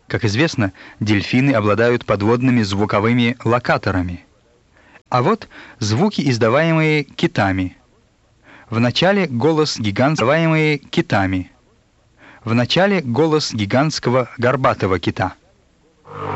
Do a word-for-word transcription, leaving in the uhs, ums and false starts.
Как известно, дельфины обладают подводными звуковыми локаторами. А вот звуки, издаваемые китами. Вначале голос гигант, издаваемые китами. Вначале голос гигантского горбатого кита.